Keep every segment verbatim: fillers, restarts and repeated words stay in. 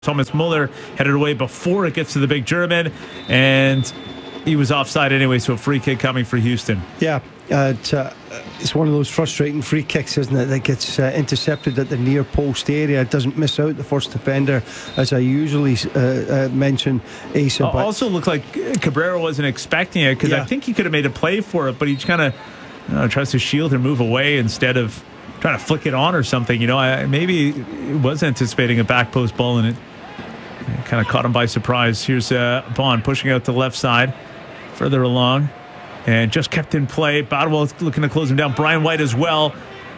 Thomas Muller headed away before it gets to the big German, and he was offside anyway, so a free kick coming for Houston. Yeah, uh, it's, uh, it's one of those frustrating free kicks, isn't it, that gets uh, intercepted at the near post area. It doesn't miss out the first defender, as I usually uh, uh, mention, Asa. Uh, also looked like Cabrera wasn't expecting it, because yeah. I think he could have made a play for it, but he just kind of you know, tries to shield or move away instead of trying to flick it on or something. You know, I, maybe he was anticipating a back post ball, and it kind of caught him by surprise. Here's uh, Bond pushing out to the left side, further along, and just kept in play. Bodwell looking to close him down. Brian White as well.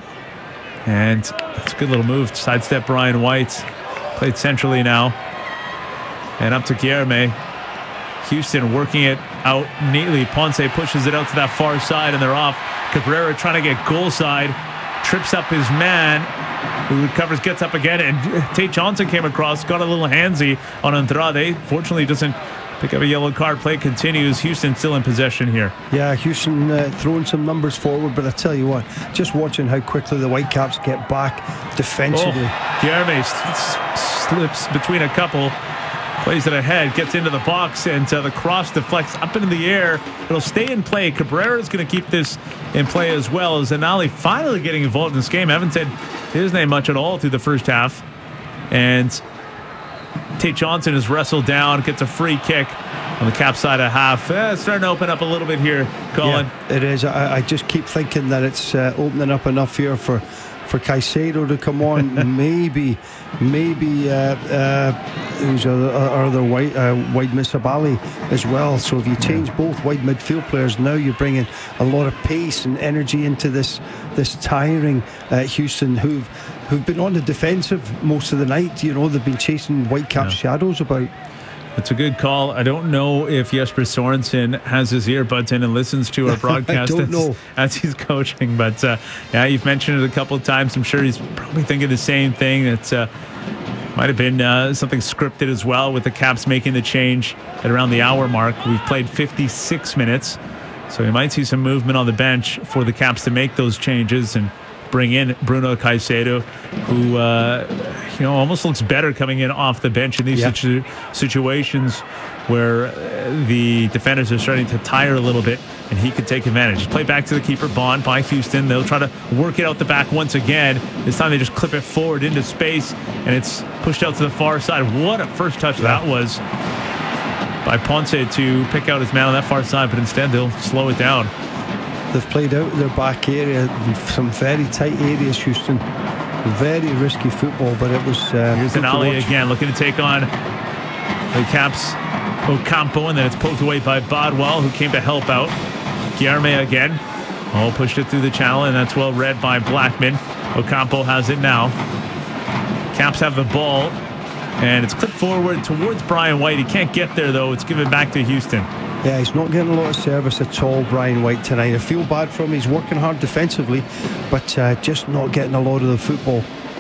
And it's a good little move. Sidestep Brian White. Played centrally now. And up to Guilherme. Houston working it out neatly. Ponce pushes it out to that far side, and they're off. Cabrera trying to get goal side. Trips up his man, who recovers, gets up again, and Tate Johnson came across, got a little handsy on Andrade. Fortunately, doesn't pick up a yellow card. Play continues. Houston still in possession here. Yeah, Houston uh, throwing some numbers forward, but I tell you what, just watching how quickly the Whitecaps get back defensively. Oh, Guilherme s- slips between a couple. Plays it ahead, gets into the box, and uh, the cross deflects up into the air. It'll stay in play. Cabrera is going to keep this in play as well. As Anali finally getting involved in this game. I haven't said his name much at all through the first half. And Tate Johnson is wrestled down, gets a free kick on the Cap side of half. Eh, it's starting to open up a little bit here, Colin. Yeah, it is. I, I just keep thinking that it's uh, opening up enough here for for Caicedo to come on. maybe maybe uh, uh, who's our, our other white uh, Wide Misabali as well. So if you change yeah. both wide midfield players, now you're bringing a lot of pace and energy into this this tiring uh, Houston, who've who've been on the defensive most of the night. You know, they've been chasing Whitecap yeah. shadows about. That's a good call. I don't know if Jesper Sorensen has his earbuds in and listens to our broadcast I don't know. as he's coaching. But uh, yeah, you've mentioned it a couple of times. I'm sure he's probably thinking the same thing. It uh, might have been uh, something scripted as well, with the Caps making the change at around the hour mark. We've played fifty-six minutes, so you might see some movement on the bench for the Caps to make those changes and bring in Bruno Caicedo, who uh, you know almost looks better coming in off the bench in these yeah. situ- situations where uh, the defenders are starting to tire a little bit, and he could take advantage. Play back to the keeper, Bond, by Houston. They'll try to work it out the back once again. This time they just clip it forward into space, and it's pushed out to the far side. What a first touch yeah. that was by Ponce to pick out his man on that far side, but instead they'll slow it down. They've played out their back area, some very tight areas, Houston. Very risky football, but it was. Uh, Here's an alley again, looking to take on the Caps Ocampo, and then it's poked away by Bodwell, who came to help out. Guilherme again. Oh, pushed it through the channel, and that's well read by Blackman. Ocampo has it now. Caps have the ball, and it's clipped forward towards Brian White. He can't get there, though. It's given back to Houston. Yeah, he's not getting a lot of service at all, Brian White, tonight. I feel bad for him. He's working hard defensively, but uh, just not getting a lot of the football.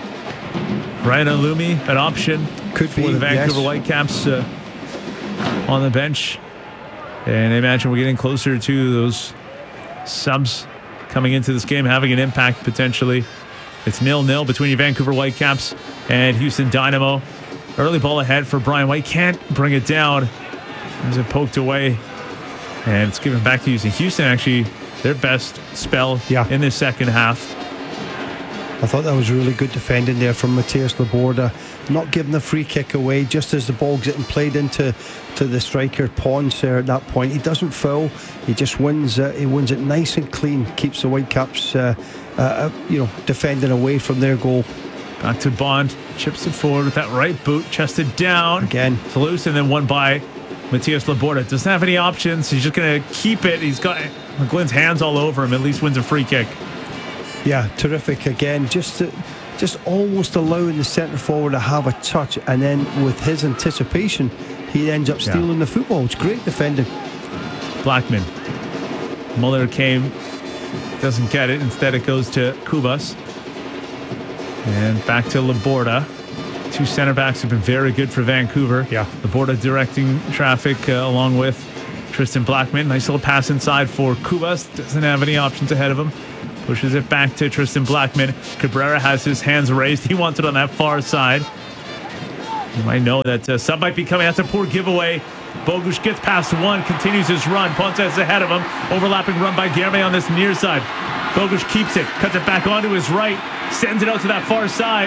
Brian Alumi, an option Could for be, the Vancouver yes. Whitecaps uh, on the bench. And I imagine we're getting closer to those subs coming into this game, having an impact potentially. It's nil nil between your Vancouver Whitecaps and Houston Dynamo. Early ball ahead for Brian White. Can't bring it down as it poked away. And it's given back to Houston. Houston actually their best spell yeah. in this second half. I thought that was really good defending there from Matthias Laborda, not giving the free kick away just as the ball's getting played into to the striker Ponce there at that point. He doesn't foul, he just wins uh, he wins it nice and clean, keeps the Whitecaps uh, uh, you know defending away from their goal. Back to Bond, chips it forward with that right boot, chested down again to loose, and then one by Matthias Laborda. Doesn't have any options. He's just going to keep it. He's got McGlynn's hands all over him. At least wins a free kick. Yeah, terrific again. Just to, just almost allowing the centre forward to have a touch, and then with his anticipation, he ends up stealing yeah. the football. It's great defending. Blackman. Muller came, doesn't get it. Instead, it goes to Kubas. And back to Laborda. Two center backs have been very good for Vancouver. Yeah. Laborda directing traffic uh, along with Tristan Blackman. Nice little pass inside for Kubas. Doesn't have any options ahead of him. Pushes it back to Tristan Blackman. Cabrera has his hands raised. He wants it on that far side. You might know that uh, sub might be coming. That's a poor giveaway. Bogusz gets past one, continues his run. Ponce is ahead of him. Overlapping run by Guerme on this near side. Bogusz keeps it, cuts it back onto his right, sends it out to that far side.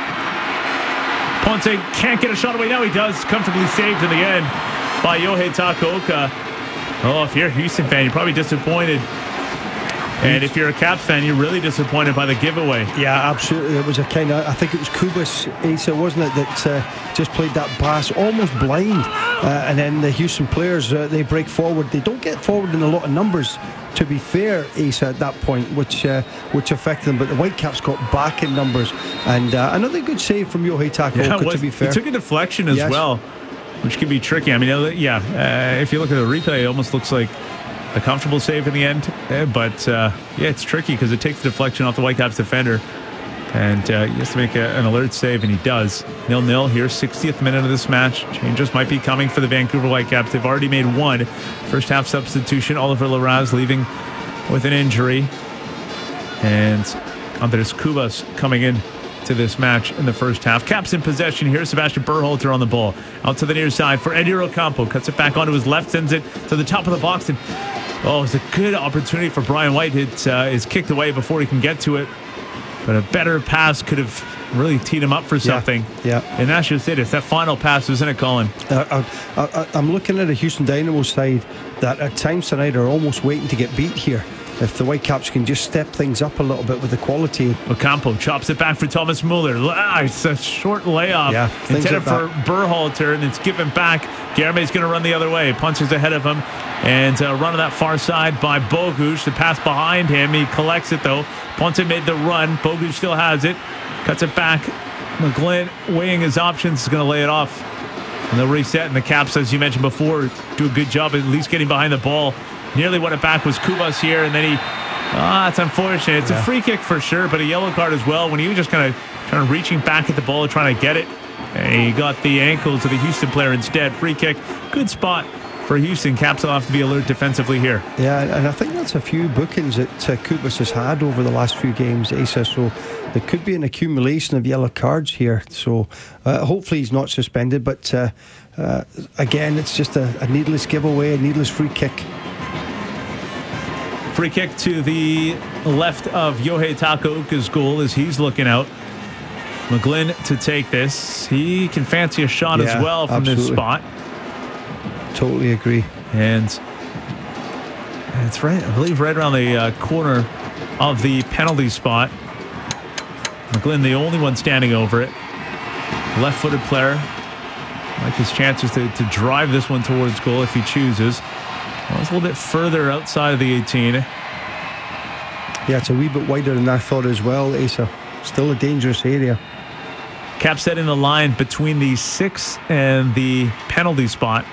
Ponce can't get a shot away. Now he does. Comfortably saved in the end by Yohei Takaoka. Oh, if you're a Houston fan, you're probably disappointed. And if you're a Caps fan, you're really disappointed by the giveaway. Yeah, absolutely. It was a kind of, I think it was Kubas, Asa, wasn't it, that uh, just played that pass almost blind. Uh, and then the Houston players, uh, they break forward. They don't get forward in a lot of numbers, to be fair, Asa, at that point, which uh, which affected them. But the Whitecaps got back in numbers. And uh, another good save from Yohei Takaoka, yeah, to be fair. He took a deflection as yes. well, which can be tricky. I mean, yeah, uh, if you look at the replay, it almost looks like a comfortable save in the end, but uh, yeah, it's tricky because it takes the deflection off the Whitecaps defender, and uh, he has to make a, an alert save, and he does. nil nil here, sixtieth minute of this match. Changes might be coming for the Vancouver Whitecaps. They've already made one first half substitution. Oliver Larraz leaving with an injury, and Andres Cubas coming in to this match in the first half. Caps in possession here. Sebastian Berhalter on the ball. Out to the near side for Eddie Ocampo. Cuts it back onto his left, sends it to the top of the box, and oh, it's a good opportunity for Brian White. It uh, is kicked away before he can get to it. But a better pass could have really teed him up for something. Yeah. yeah. And that's just it. It's that final pass, isn't it, Colin? Uh, I, I, I'm looking at a Houston Dynamo side that at times tonight are almost waiting to get beat here. If the Whitecaps can just step things up a little bit with the quality. Ocampo chops it back for Thomas Muller. Ah, it's a short layoff. Yeah, intended for Berhalter, and it's given back. Guerme's going to run the other way. Punches ahead of him. And uh, run on that far side by Bogusz. The pass behind him. He collects it, though. Ponce made the run. Bogusz still has it. Cuts it back. McGlynn weighing his options is going to lay it off. And they'll reset. And the Caps, as you mentioned before, do a good job at least getting behind the ball. Nearly won it back was Cubas here, and then he, ah, it's unfortunate. It's yeah. a free kick for sure, but a yellow card as well when he was just kind of kind of reaching back at the ball, trying to get it. And he got the ankles of the Houston player instead. Free kick, good spot for Houston. Caps will have to be alert defensively here. Yeah, and I think that's a few bookings that uh, Cubas has had over the last few games, Asa, so there could be an accumulation of yellow cards here. So uh, hopefully he's not suspended, but uh, uh, again, it's just a, a needless giveaway, a needless free kick. Free kick to the left of Yohei Takaoka's goal as he's looking out. McGlynn to take this. He can fancy a shot yeah, as well from absolutely. this spot. Totally agree. And it's right, I believe, right around the uh, corner of the penalty spot. McGlynn, the only one standing over it. Left-footed player. Like his chances to, to drive this one towards goal if he chooses. Well, it's a little bit further outside of the eighteen. Yeah, it's a wee bit wider than I thought as well, Asa. Still a dangerous area. Cap setting the line between the six and the penalty spot.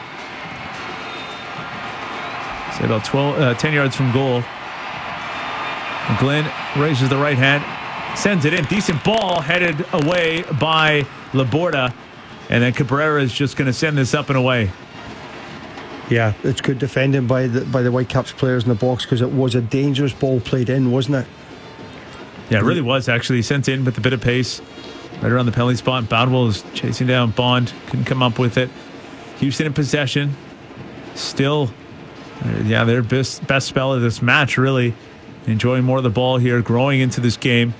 Say about twelve, uh, ten yards from goal. McGlynn raises the right hand, sends it in. Decent ball headed away by Laborda. And then Cabrera is just going to send this up and away. Yeah, it's good defending by the by the Whitecaps players in the box because it was a dangerous ball played in, wasn't it? Yeah, it really was, actually. He sent in with a bit of pace right around the penalty spot. Boudwell is chasing down Bond. Couldn't come up with it. Houston in possession. Still, yeah, their best, best spell of this match, really. Enjoying more of the ball here, growing into this game.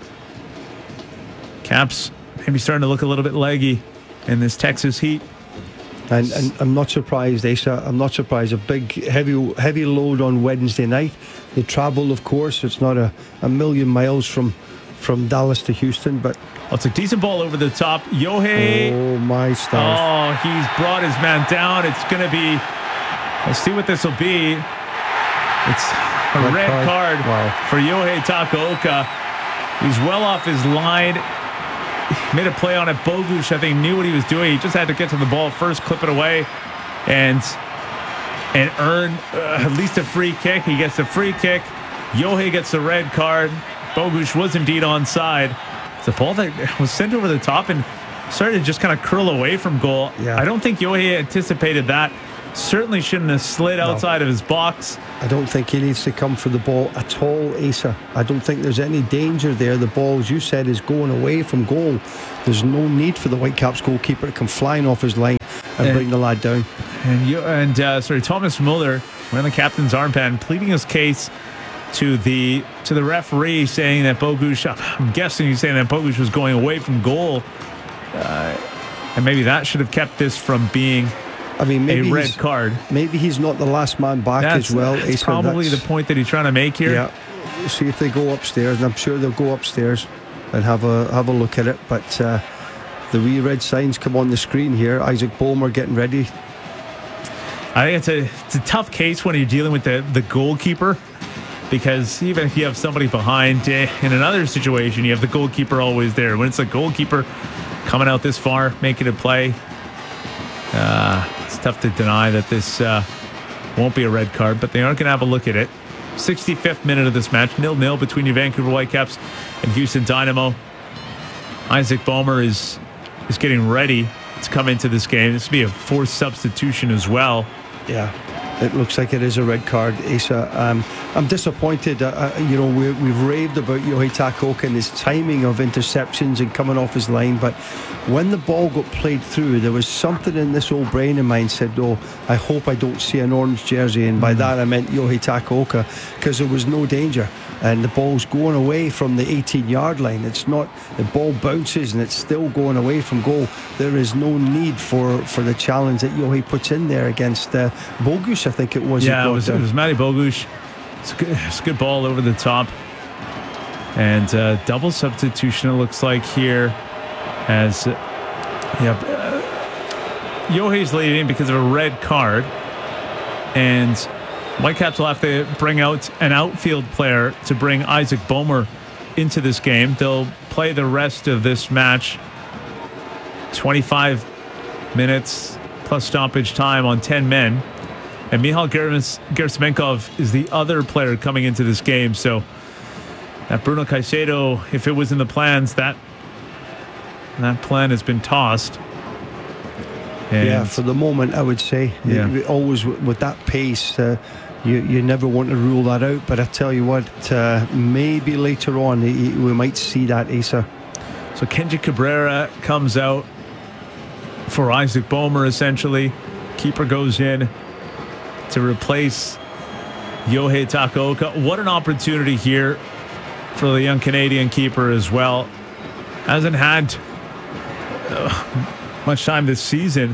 Caps maybe starting to look a little bit leggy in this Texas heat. And, and I'm not surprised, Asa. I'm not surprised. A big, heavy, heavy load on Wednesday night. They travel, of course. It's not a, a million miles from from Dallas to Houston, but oh, it's a decent ball over the top. Yohei. Oh my stars! Oh, he's brought his man down. It's going to be. Let's see what this will be. It's a red, red card, card wow. for Yohei Takaoka. He's well off his line. Made a play on it. Bogusz, I think, knew what he was doing. He just had to get to the ball first, clip it away, and and earn uh, at least a free kick. He gets the free kick. Yohei gets the red card. Bogusz was indeed onside. It's a ball that was sent over the top and started to just kind of curl away from goal. Yeah. I don't think Yohei anticipated that. certainly shouldn't have slid outside no. of his box. I don't think he needs to come for the ball at all, Asa. I don't think there's any danger there. The ball, as you said, is going away from goal. There's no need for the Whitecaps goalkeeper to come flying off his line and, and bring the lad down. And you and uh, sorry, Thomas Muller wearing the captain's armband, pleading his case to the to the referee, saying that Bogusz, I'm guessing he's saying that Bogusz was going away from goal, uh, and maybe that should have kept this from being I mean, maybe a red card. Maybe he's not the last man back that's, as well. That's Asa, probably that's, the point that he's trying to make here. Yeah. See if they go upstairs, and I'm sure they'll go upstairs and have a have a look at it. But uh, the wee red signs come on the screen here. Isaac Boehmer getting ready. I think it's a it's a tough case when you're dealing with the, the goalkeeper, because even if you have somebody behind, eh, in another situation, you have the goalkeeper always there. When it's a goalkeeper coming out this far, making a play, uh, it's tough to deny that this uh, won't be a red card, but they aren't going to have a look at it. sixty-fifth minute of this match, nil nil between your Vancouver Whitecaps and Houston Dynamo. Isaac Boehmer is is getting ready to come into this game. This will be a forced substitution as well. Yeah, it looks like it is a red card, Asa. Um, I'm disappointed. Uh, you know, we, we've raved about Yohei Takaoka and his timing of interceptions and coming off his line, but when the ball got played through, there was something in this old brain of mine said, oh, I hope I don't see an orange jersey, and by that I meant Yohei Takaoka, because there was no danger. And the ball's going away from the eighteen yard line. It's not, the ball bounces and it's still going away from goal. There is no need for, for the challenge that Yohei puts in there against uh, Bogusz, I think it was. Yeah, it was, it was Matty Bogusz. It's a, good, it's a good ball over the top. And uh, double substitution, it looks like here, as uh, yeah, uh, Yohei's leading because of a red card. And Whitecaps will have to bring out an outfield player to bring Isaac Boehmer into this game. They'll play the rest of this match, twenty-five minutes plus stoppage time on ten men. And Michal Gerasimenkov is the other player coming into this game. So that Bruno Caicedo, if it was in the plans, that that plan has been tossed. And yeah, for the moment, I would say. Yeah. Always with that pace, uh, you, you never want to rule that out. But I tell you what, uh, maybe later on we might see that, Asa. So Kenji Cabrera comes out for Isaac Boehmer, essentially. Keeper goes in to replace Yohei Takaoka. What an opportunity here for the young Canadian keeper as well. Hasn't had uh, much time this season.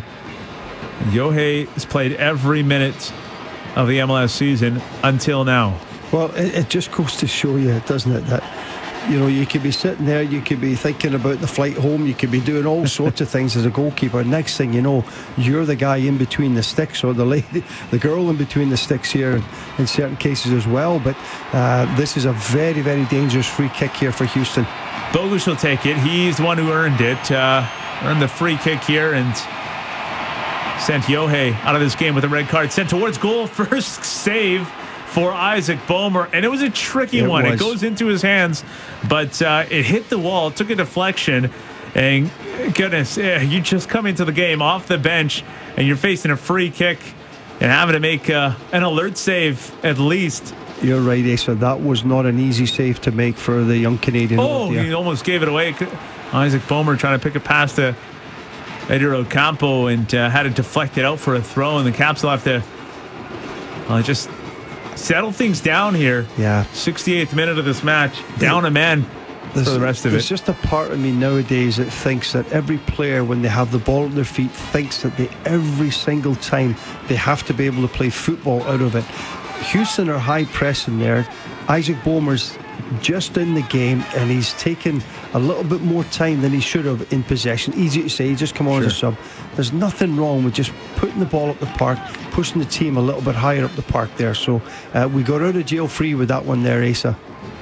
Yohei has played every minute of the M L S season until now. Well, it, it just goes to show you, doesn't it, that you know, you could be sitting there, you could be thinking about the flight home, you could be doing all sorts of things as a goalkeeper. Next thing you know, you're the guy in between the sticks, or the lady, the girl in between the sticks here in certain cases as well. But uh, this is a very, very dangerous free kick here for Houston. Bogusz will take it. He's the one who earned it. Uh, earned the free kick here and sent Yohei out of this game with a red card. Sent towards goal. First save for Isaac Boehmer, and it was a tricky it one. Was. It goes into his hands, but uh, it hit the wall, took a deflection, and goodness, yeah, you just come into the game off the bench, and you're facing a free kick and having to make uh, an alert save at least. You're right, Asa. That was not an easy save to make for the young Canadian. Oh, he almost gave it away. Isaac Boehmer trying to pick it past to Edir Ocampo and uh, had it deflected out for a throw, and the Caps will have to uh, just settle things down here. Yeah. sixty-eighth minute of this match. Down a man there's, for the rest of there's it. There's just a part of me nowadays that thinks that every player, when they have the ball at their feet, thinks that they every single time they have to be able to play football out of it. Houston are high pressing there. Isaac Boehmer's just in the game, and he's taken a little bit more time than he should have in possession. Easy to say, just come on sure. as a sub. There's nothing wrong with just putting the ball up the park, pushing the team a little bit higher up the park there. So uh, we got out of jail free with that one there, Asa.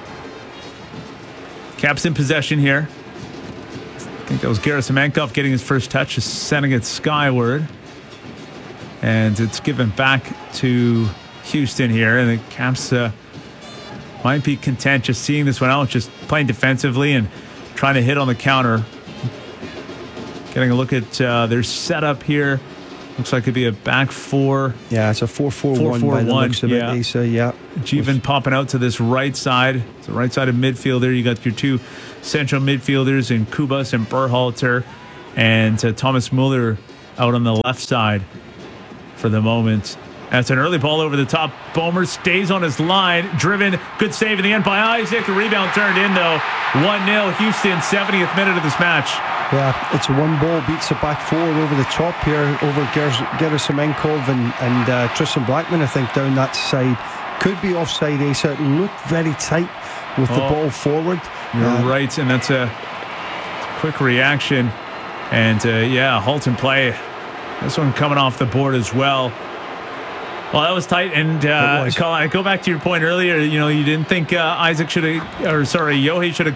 Caps in possession here. I think that was Gerasimenkov getting his first touch, just sending it skyward. And it's given back to Houston here, and the Caps uh, might be content just seeing this one out, just playing defensively and trying to hit on the counter. Getting a look at uh, their setup here Looks like it'd be a back four. Yeah, it's a four four one by the looks of yeah. it, Asa, yeah. Jeevan popping out to this right side. It's the right side of midfielder. You got your two central midfielders in Kubas and Berhalter. And uh, Thomas Muller out on the left side for the moment. That's an early ball over the top. Bomer stays on his line. Driven. Good save in the end by Isaac. The rebound turned in, though. one nil Houston, seventieth minute of this match. Yeah, it's a one ball beats the back four over the top here, over Gerasimenkov and, and uh, Tristan Blackman, I think, down that side. Could be offside, Asa. It looked very tight with oh, the ball forward. You're uh, right, and that's a quick reaction. And, uh, yeah, halt and play. This one coming off the board as well. Well, that was tight. And, uh, was. Colin, I go back to your point earlier. You know, you didn't think uh, Isaac should have, or sorry, Yohei should have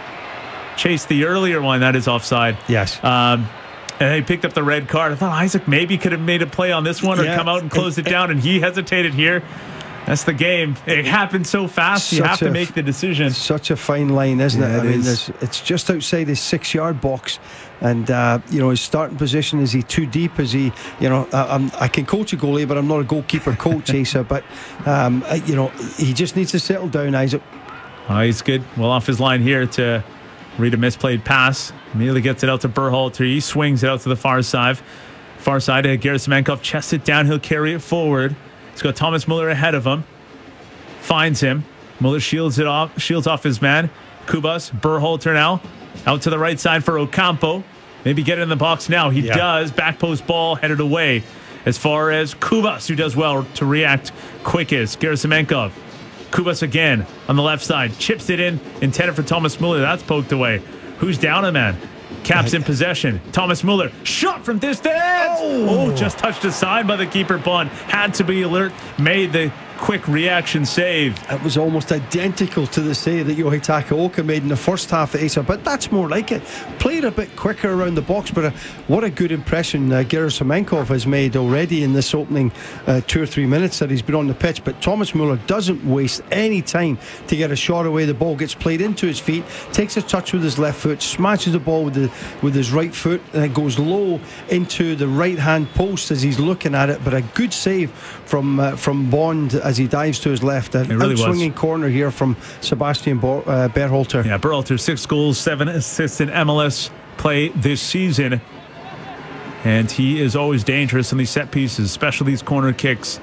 chased the earlier one. That is offside. Yes. Um, and he picked up the red card. I thought Isaac maybe could have made a play on this one or yeah, come out and closed it, it down, and he hesitated here. That's the game. It happened so fast. You have to make the decision. Such a fine line, isn't yeah, it? I it mean, is. It's just outside his six-yard box, and uh, you know, his starting position, is he too deep? Is he? You know, I, I'm, I can coach a goalie, but I'm not a goalkeeper coach, Asa. But um, you know, he just needs to settle down, Isaac. Oh, he's good. Well off his line here to read a misplayed pass. Immediately gets it out to Berhalter. He swings it out to the far side. Far side to Gerasimenkov. Chests it down. He'll carry it forward. He's got Thomas Muller ahead of him. Finds him. Muller shields it off. Shields off his man. Kubas. Berhalter now. Out to the right side for Ocampo. Maybe get it in the box now. He yeah. does. Back post ball headed away. As far as Kubas, who does well to react quickest. Gerasimenkov. Kubas again on the left side. Chips it in. Intended for Thomas Muller. That's poked away. Who's down a man? Caps in possession. Thomas Muller. Shot from distance. Oh, oh just touched aside by the keeper. Bond had to be alert. Made the quick reaction save. It was almost identical to the save that Yohei Takaoka made in the first half of Asa, but that's more like it. Played a bit quicker around the box, but uh, what a good impression uh, Gerasimenkov has made already in this opening uh, two or three minutes that he's been on the pitch. But Thomas Muller doesn't waste any time to get a shot away. The ball gets played into his feet, takes a touch with his left foot, smashes the ball with the with his right foot, and it goes low into the right hand post as he's looking at it. But a good save from uh, from Bond as he dives to his left. An really outswinging was. corner here from Sebastian Bo- uh, Berhalter. Yeah, Berhalter, six goals, seven assists in M L S play this season. And he is always dangerous in these set pieces, especially these corner kicks.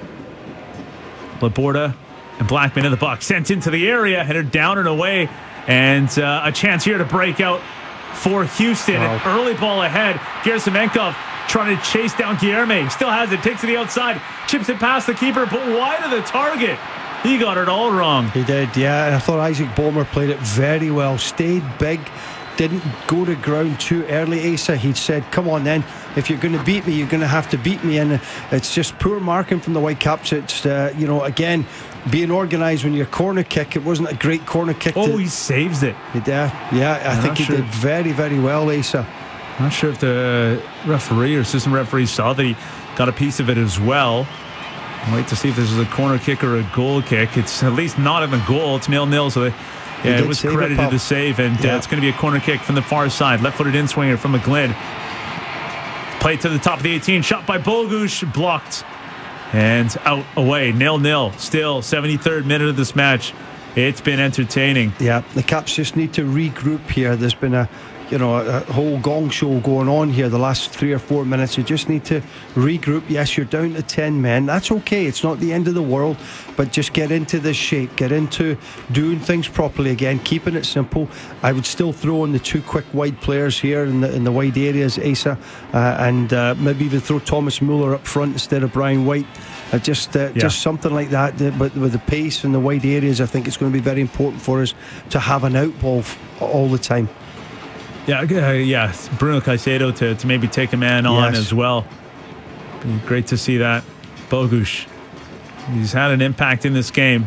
Laborda and Blackman in the box. Sent into the area, headed down and away. And uh, a chance here to break out for Houston. Wow. An early ball ahead. Gerasimenkov trying to chase down Guilherme. Still has it. Takes it to the outside. Chips it past the keeper, but wide of the target. He got it all wrong. He did, yeah. And I thought Isaac Bomer played it very well. Stayed big. Didn't go to ground too early, Asa. He said, come on then. If you're going to beat me, you're going to have to beat me. And it's just poor marking from the Whitecaps. It's, uh, you know, again, being organised when your corner kick. It wasn't a great corner kick. Oh, to, he saves it. He did, yeah, I I'm think he sure. did very, very well, Asa. I'm not sure if the referee or assistant referee saw that he got a piece of it as well. I'll wait to see if this is a corner kick or a goal kick. It's at least not in the goal. It's nil-nil, so they, yeah, it was credited it, to save, and yeah. uh, it's going to be a corner kick from the far side. Left-footed in-swinger from McGlynn. Play to the top of the eighteen. Shot by Bogusz. Blocked. And out, away. Nil-nil. Still, seventy-third minute of this match. It's been entertaining. Yeah, the Caps just need to regroup here. There's been a you know, a, a whole gong show going on here the last three or four minutes. You just need to regroup. Yes, you're down to ten men. That's okay. It's not the end of the world, but just get into this shape. Get into doing things properly again, keeping it simple. I would still throw in the two quick wide players here in the in the wide areas, Asa, uh, and uh, maybe even throw Thomas Muller up front instead of Brian White. Uh, just uh, yeah. just something like that. But with the pace and the wide areas, I think it's going to be very important for us to have an out ball f- all the time. Yeah, uh, yeah. Bruno Caicedo to, to maybe take a man on yes. as well. Be great to see that. Bogusz, he's had an impact in this game.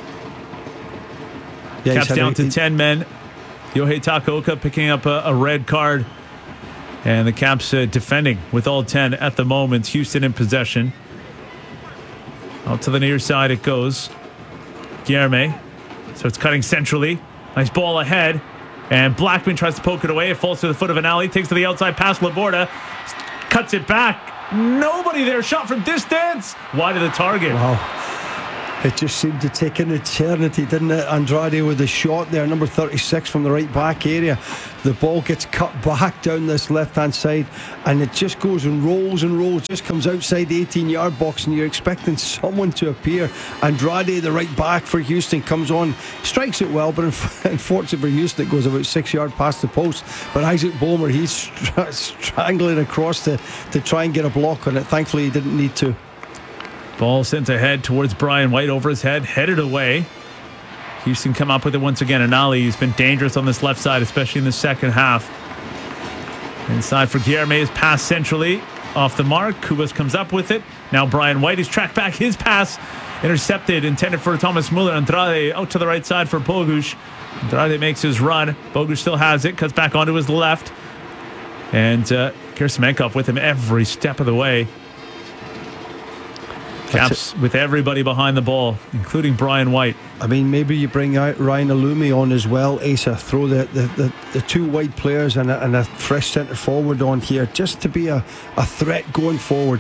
Yeah, Caps down a, to he, ten men. Yohei Takaoka picking up a, a red card. And the Caps uh, defending with all ten at the moment. Houston in possession. Out to the near side it goes. Guilherme. So it's cutting centrally. Nice ball ahead. And Blackman tries to poke it away. It falls to the foot of an alley. Takes to the outside pass. Laborda cuts it back. Nobody there. Shot from distance. Wide of the target. Wow. It just seemed to take an eternity, didn't it? Andrade with the shot there, number thirty-six from the right back area. The ball gets cut back down this left-hand side, and it just goes and rolls and rolls, just comes outside the eighteen-yard box, and you're expecting someone to appear. Andrade, the right back for Houston, comes on, strikes it well, but unfortunately for Houston, it goes about six yards past the post. But Isaac Boehmer, he's str- strangling across to, to try and get a block on it. Thankfully, he didn't need to. Ball sent ahead towards Brian White, over his head, headed away. Houston come up with it once again. And Ali has been dangerous on this left side, especially in the second half. Inside for Guilherme, is pass centrally off the mark. Kubas comes up with it. Now Brian White is tracked back. His pass intercepted, intended for Thomas Muller. Andrade out to the right side for Bogusz. Andrade makes his run. Bogusz still has it, cuts back onto his left. And uh, Gerasimenkov with him every step of the way. Caps with everybody behind the ball, including Brian White. I mean, maybe you bring out Ryan Alumi on as well, Asa. Throw the, the, the, the two wide players and a, and a fresh centre forward on here, just to be a, a threat going forward.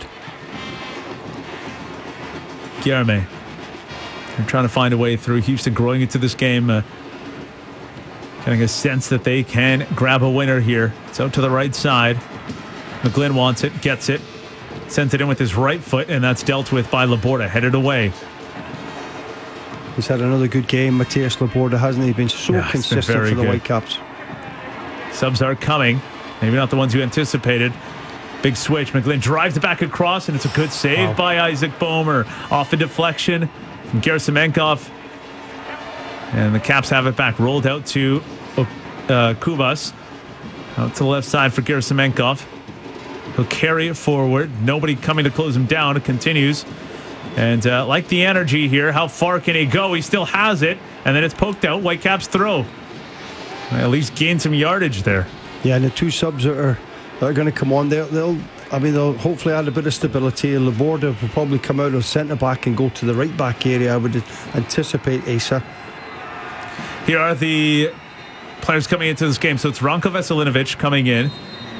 Guilherme. They're trying to find a way through. Houston growing into this game, uh, getting a sense that they can grab a winner here. It's out to the right side. McGlynn wants it, gets it. Sends it in with his right foot, and that's dealt with by Laborda, headed away. He's had another good game, Matthias Laborda, hasn't he? Been so yeah, consistent been for the good. Whitecaps. Subs are coming. Maybe not the ones you anticipated. Big switch. McGlynn drives it back across, and it's a good save wow. by Isaac Boehmer. Off a deflection from Gerasimenkov. And the Caps have it back. Rolled out to uh, Kubas. Out to the left side for Gerasimenkov. He'll carry it forward. Nobody coming to close him down. It continues. And uh, like the energy here, how far can he go? He still has it. And then it's poked out. Whitecaps throw. At least gain some yardage there. Yeah, and the two subs that are, that are going to come on, they'll, they'll, I mean, they'll hopefully add a bit of stability. Laborda will probably come out of centre back and go to the right back area, I would anticipate, Asa. Here are the players coming into this game. So it's Ranko Veselinovic coming in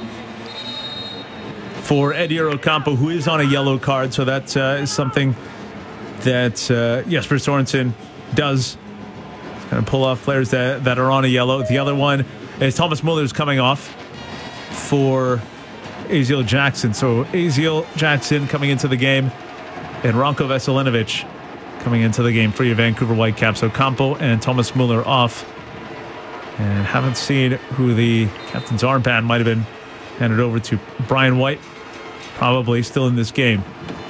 for Edir Ocampo, who is on a yellow card. So that uh, is something that uh, Jesper Sorensen does. He's going to pull off players that, that are on a yellow. The other one is Thomas Muller's coming off for Aziel Jackson. So Aziel Jackson coming into the game, and Ranko Veselinovic coming into the game for your Vancouver Whitecaps. Ocampo and Thomas Muller off. And haven't seen who the captain's armband might have been handed over to. Brian White probably still in this game.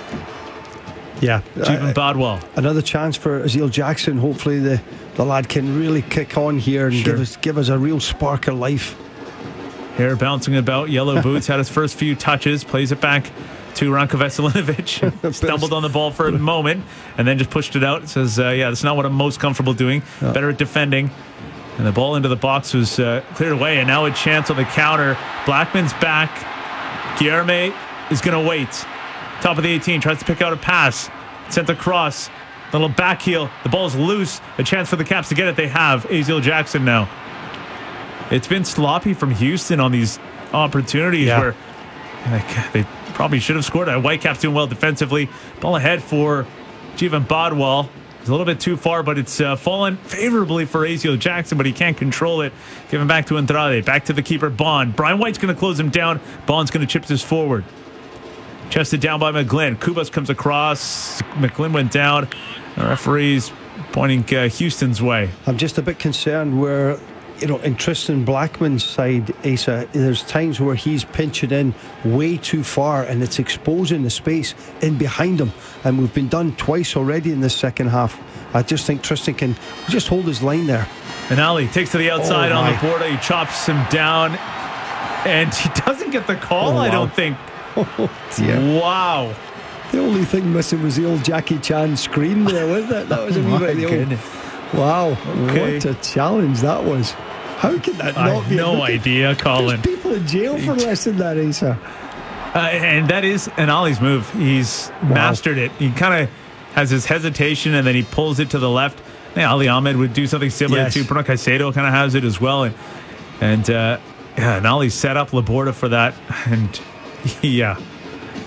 Yeah. Jeevan uh, Badwal. Another chance for Aziel Jackson. Hopefully the, the lad can really kick on here and sure. give us give us a real spark of life. Hair bouncing about, yellow boots, had his first few touches, plays it back to Ranko Veselinovic. Stumbled on the ball for a moment and then just pushed it out. It says, uh, yeah, that's not what I'm most comfortable doing. Oh. Better at defending. And the ball into the box was uh, cleared away, and now a chance on the counter. Blackman's back. Guilherme is going to wait. Top of the eighteen, tries to pick out a pass. Sent across. Little back heel. The ball's loose. A chance for the Caps to get it. They have Aziel Jackson now. It's been sloppy from Houston on these opportunities yeah. where like, they probably should have scored. Whitecaps doing well defensively. Ball ahead for Jeevan Badwal. It's a little bit too far, but it's uh, fallen favorably for Aziel Jackson, but he can't control it. Give him back to Andrade. Back to the keeper, Bond. Brian White's going to close him down. Bond's going to chip this forward. Chested down by McGlynn. Kubas comes across. McGlynn went down. The referee's pointing uh, Houston's way. I'm just a bit concerned where, you know, in Tristan Blackman's side, Asa, there's times where he's pinching in way too far and it's exposing the space in behind him. And we've been done twice already in this second half. I just think Tristan can just hold his line there. And Ali takes to the outside oh on the border. He chops him down. And he doesn't get the call, oh, wow. I don't think. Oh, dear. Wow. The only thing missing was the old Jackie Chan scream there, wasn't it? That was a wee bit of the old... Wow, okay. What a challenge that was. How can that I not have be? no idea, Colin. There's people in jail for less than that, Asa. Uh, and that is an Ollie's move. He's wow. mastered it. He kind of has his hesitation and then he pulls it to the left. Yeah, Ali Ahmed would do something similar yes. to Bruno Caicedo kind of has it as well. And, and uh, yeah, and Ollie set up Laborda for that. And yeah,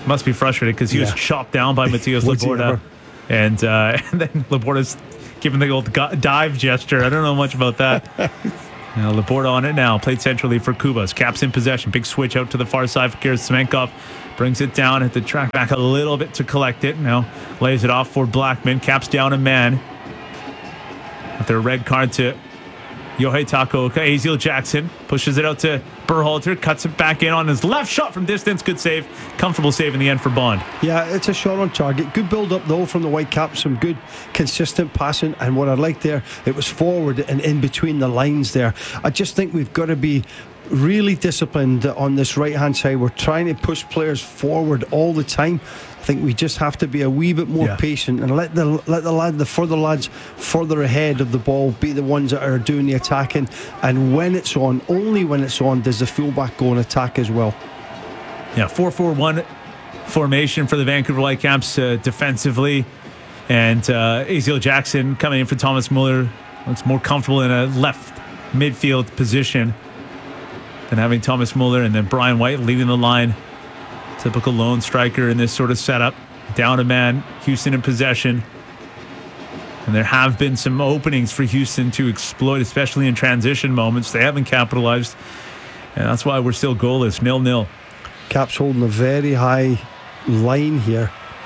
Must be frustrated because he Yeah. was chopped down by Matias Was he Laborda. ever? And, uh, and then Laborda's giving the old go- dive gesture. I don't know much about that. Now, Laborda on it now. Played centrally for Kubas. Caps in possession. Big switch out to the far side for Gerasimenkov. Brings it down at the track back a little bit to collect it. Now lays it off for Blackman. Caps down a man. After a red card to Yohei Takaoka. Aziel Jackson pushes it out to Berhalter. Cuts it back in on his left shot from distance. Good save. Comfortable save in the end for Bond. Yeah, it's a shot on target. Good build up though from the Whitecaps. Some good consistent passing, and what I liked there, it was forward and in between the lines there. I just think we've got to be really disciplined on this right hand side. We're trying to push players forward all the time. I think we just have to be a wee bit more Yeah. patient and let the let the lad the further lads further ahead of the ball be the ones that are doing the attacking, and when it's on, only when it's on, does the fullback go and attack as well. Yeah, four four one formation for the Vancouver Whitecaps uh, defensively. And uh, Aziel Jackson coming in for Thomas Muller. Looks more comfortable in a left midfield position than having Thomas Muller, and then Brian White leading the line. Typical lone striker in this sort of setup. Down a man, Houston in possession. And there have been some openings for Houston to exploit, especially in transition moments. They haven't capitalized, and that's why we're still goalless, nil nil. Caps holding a very high line here.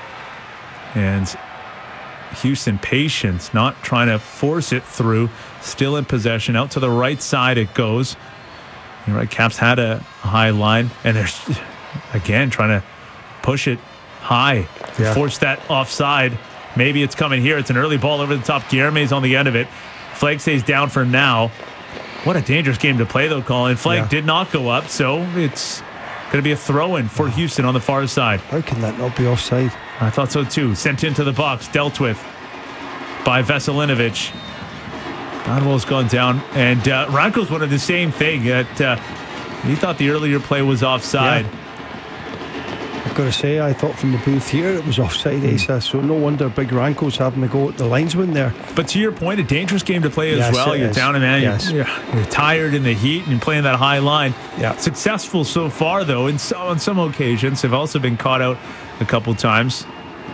And Houston patience, not trying to force it through. Still in possession. Out to the right side it goes. You're right, Caps had a high line, and they're again trying to push it high. Yeah. Force that offside. Maybe it's coming here. It's an early ball over the top. Guilherme's on the end of it. Flag stays down for now. What a dangerous game to play, though, Colin. Flag Yeah. did not go up, so it's going to be a throw-in for Houston on the far side. How can that not be offside? I thought so too. Sent into the box, dealt with by Veselinovic. Badwell's gone down, and uh, Ranko's wanted the same thing. That uh, he thought the earlier play was offside. Yeah. I've got to say, I thought from the booth here it was offside, Mm. Asa. So no wonder Big Ranko's having to go at the linesman there. But to your point, a dangerous game to play as Yes, well. it You're is. down a man. Yes. You're, you're tired in the heat, and you're playing that high line. Yeah. Successful so far, though. And so, on some occasions, have also been caught out a couple times.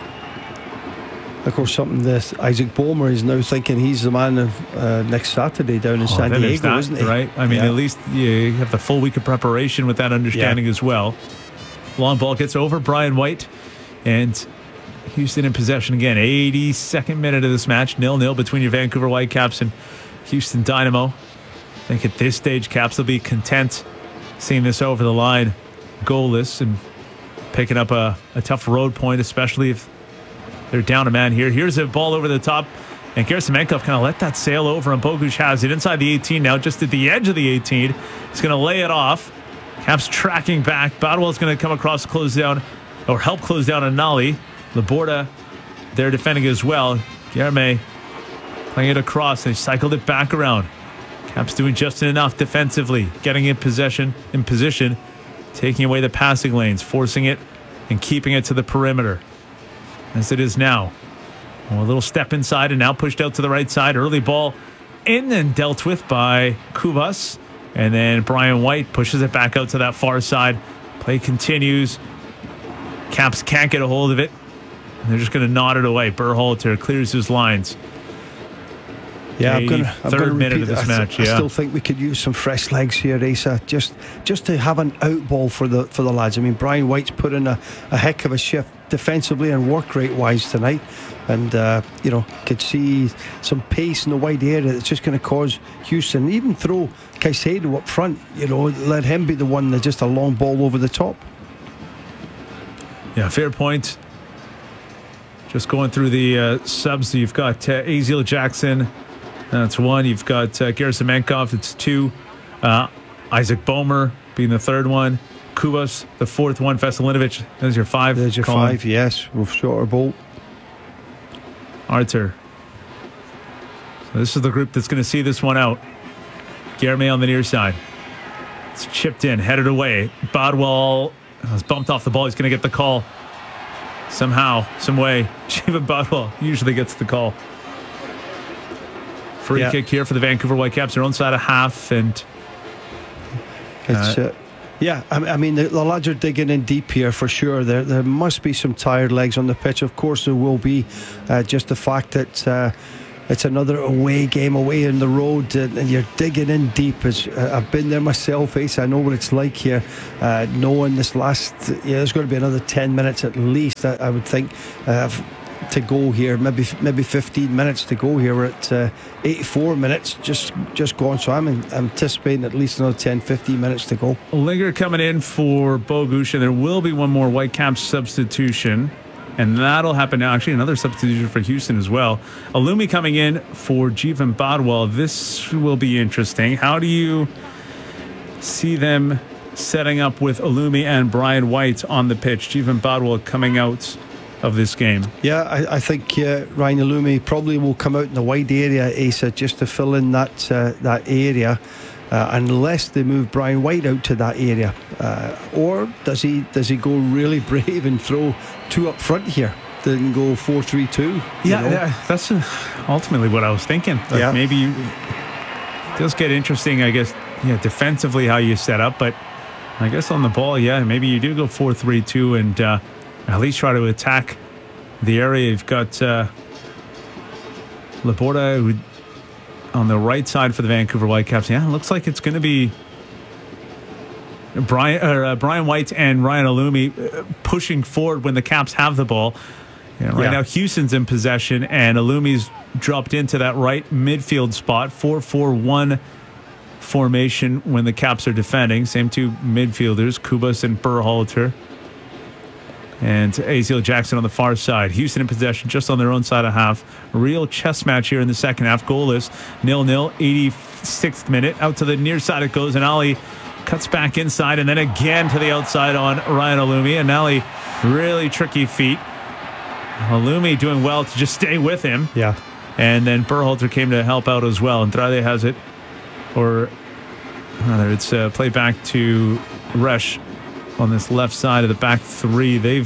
Of course, something that Isaac Boehmer is now thinking he's the man of uh, next Saturday down in Oh, San then there's Diego, that, isn't he? right? I mean, Yeah. at least you have the full week of preparation with that understanding Yeah. as well. Long ball gets over Brian White, and Houston in possession again. eighty-second minute of this match, nil nil between your Vancouver Whitecaps and Houston Dynamo. I think at this stage, Caps will be content seeing this over the line, goalless, and picking up a, a tough road point, especially if they're down a man here. Here's a ball over the top, and Gerasimenkov kind of let that sail over, and Bogusz has it inside the eighteen now, just at the edge of the eighteen. He's going to lay it off. Caps tracking back. Badwell's going to come across, close down, or help close down a Nolly. Laborda, they're defending as well. Guilherme playing it across. They cycled it back around. Caps doing just enough defensively, getting in possession, in position, taking away the passing lanes, forcing it, and keeping it to the perimeter. As it is now. Well, a little step inside and now pushed out to the right side. Early ball in and dealt with by Kubas. And then Brian White pushes it back out to that far side. Play continues. Caps can't get a hold of it. And they're just going to nod it away. Berhalter clears his lines. Yeah, I'm gonna, I'm Third gonna minute repeat of this that. I, match, I yeah. still think we could use some fresh legs here, Asa. Just, just to have an out ball for the for the lads. I mean, Brian White's put in a, a heck of a shift defensively and work rate wise tonight, and uh, you know, could see some pace in the wide area that's just going to cause Houston. Even throw Caicedo up front, you know, let him be the one that just a long ball over the top. Yeah, fair point. Just going through the uh, subs, you've got uh, Aziel Jackson. That's one. You've got uh, Gerasimenkov. That's two. Uh, Isaac Boehmer being the third one. Kubas, the fourth one. Veselinovic, there's your five. There's your Colin. five, yes, with shorter bolt. Arthur. So this is the group that's going to see this one out. Guilherme on the near side. It's chipped in, headed away. Bodwell has bumped off the ball. He's going to get the call. Somehow, some way. Shiva Bodwell usually gets the call. Free Yeah. kick here for the Vancouver Whitecaps. Their own side of half. And It's, uh, Yeah, I, I mean, the, the lads are digging in deep here for sure. There there must be some tired legs on the pitch. Of course there will be. Uh, just the fact that uh, it's another away game, away in the road, and, and you're digging in deep. As uh, I've been there myself, Ace, I know what it's like here. Uh, knowing this last, yeah, there's going to be another ten minutes at least, I, I would think, uh, to go here. Maybe maybe fifteen minutes to go here. We're at uh, eighty-four minutes just just gone, so I'm, in, I'm anticipating at least another ten, fifteen minutes to go. Linger coming in for Bogusz, and there will be one more Whitecaps substitution, and that'll happen now. Actually, another substitution for Houston as well. Alumi coming in for Jeevan Bodwal. This will be interesting. How do you see them setting up with Alumi and Brian White on the pitch? Jeevan Bodwal coming out of this game. Yeah, I, I think uh, Ryan Alumi probably will come out in the wide area, Asa, just to fill in that uh, that area, uh, unless they move Brian White out to that area, uh, or does he does he go really brave and throw two up front here? Then go four three two. Yeah, know? yeah, that's uh, ultimately what I was thinking. Like yeah, maybe you, it does get interesting, I guess. Yeah, defensively how you set up, but I guess on the ball, yeah, maybe you do go four three two and. Uh, At least try to attack the area. You've got uh, Laporta who, on the right side for the Vancouver Whitecaps. Yeah, it looks like it's going to be Brian or, uh, Brian White and Ryan Alumi uh, pushing forward when the Caps have the ball. You know, right yeah. now, Houston's in possession, and Alumi's dropped into that right midfield spot. four four one formation when the Caps are defending. Same two midfielders, Kubas and Berhalter. And Aziel Jackson on the far side. Houston in possession just on their own side of half. A real chess match here in the second half. Goalless. nil nil. eighty-sixth minute. Out to the near side it goes. And Ali cuts back inside. And then again to the outside on Ryan Alumi. And Ali, really tricky feet. Alumi doing well to just stay with him. Yeah. And then Berhalter came to help out as well. Andrade has it. Or rather, it's uh, played back to Resch. On this left side of the back three, they've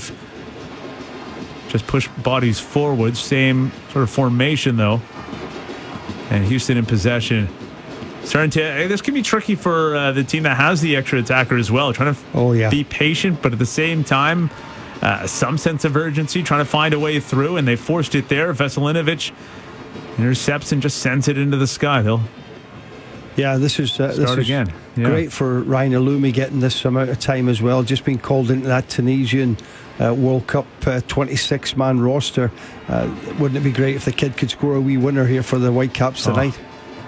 just pushed bodies forward. Same sort of formation, though. And Houston in possession. Starting to, this can be tricky for uh, the team that has the extra attacker as well. Trying to oh, yeah. be patient, but at the same time, uh, some sense of urgency, trying to find a way through, and they forced it there. Veselinovic intercepts and just sends it into the sky. They'll Yeah, this is uh, Start this is again. Yeah. Great for Ryan Alumi getting this amount of time as well. Just being called into that Tunisian uh, World Cup uh, twenty-six man roster. Uh, wouldn't it be great if the kid could score a wee winner here for the Whitecaps tonight?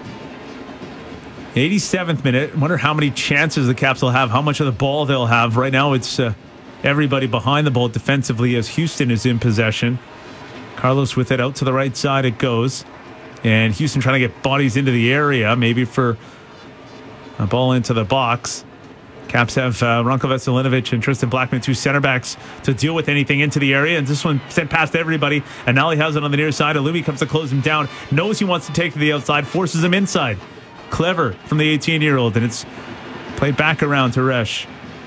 Oh. eighty-seventh minute. Wonder how many chances the Caps will have. How much of the ball they'll have. Right now, it's uh, everybody behind the ball defensively as Houston is in possession. Carlos with it out to the right side. It goes. And Houston trying to get bodies into the area, maybe for a ball into the box. Caps have uh, Ranko Veselinovic and Tristan Blackman, two center backs, to deal with anything into the area. And this one sent past everybody. And now he has it on the near side. Alumi comes to close him down. Knows he wants to take to the outside. Forces him inside. Clever from the eighteen-year-old. And it's played back around to Resch.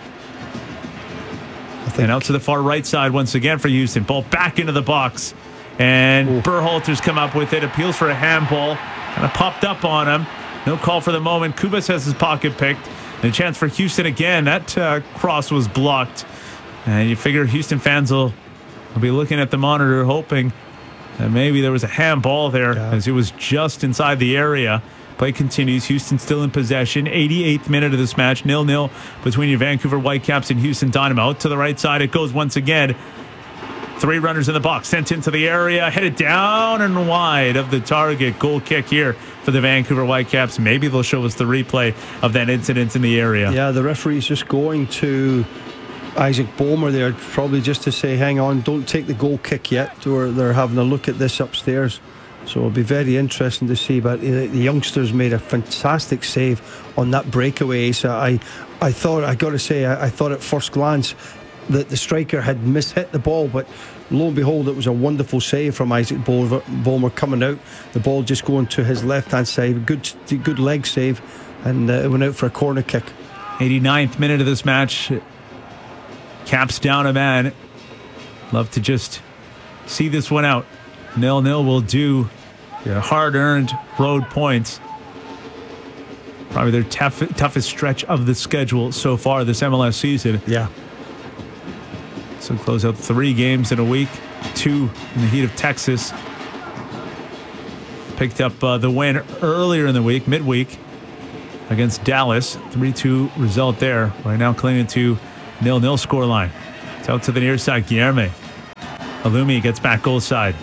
And out to the far right side once again for Houston. Ball back into the box. And Ooh. Berhalter's come up with it. Appeals for a handball. Kind of popped up on him. No call for the moment. Kubas has his pocket picked. And a chance for Houston again. That uh, cross was blocked. And you figure Houston fans will, will be looking at the monitor hoping that maybe there was a handball there yeah. as it was just inside the area. Play continues. Houston still in possession. eighty-eighth minute of this match. nil nil between your Vancouver Whitecaps and Houston Dynamo. Out to the right side it goes once again. Three runners in the box, sent into the area, headed down and wide of the target. Goal kick here for the Vancouver Whitecaps. Maybe they'll show us the replay of that incident in the area. Yeah, the referee's just going to Isaac Boehmer there, probably just to say, hang on, don't take the goal kick yet. Or they're having a look at this upstairs. So it'll be very interesting to see. But the youngsters made a fantastic save on that breakaway. So I, I thought, I got to say, I, I thought at first glance that the striker had mishit the ball, but lo and behold, it was a wonderful save from Isaac Boehmer coming out. The ball just going to his left-hand side. Good, good leg save, and uh, it went out for a corner kick. eighty-ninth minute of this match. Caps down a man. Love to just see this one out. nil nil will do your hard-earned road points. Probably their tough, toughest stretch of the schedule so far this M L S season. Yeah. So close out three games in a week, two in the heat of Texas. Picked up uh, the win earlier in the week, midweek, against Dallas. three two result there. Right now clinging to nil-nil scoreline. It's out to the near side. Guilherme. Alumi gets back goal side.